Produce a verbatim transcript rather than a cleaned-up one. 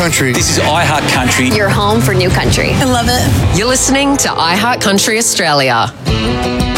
Country. This is iHeart Country. Your home for new country. I love it. You're listening to iHeart Country Australia.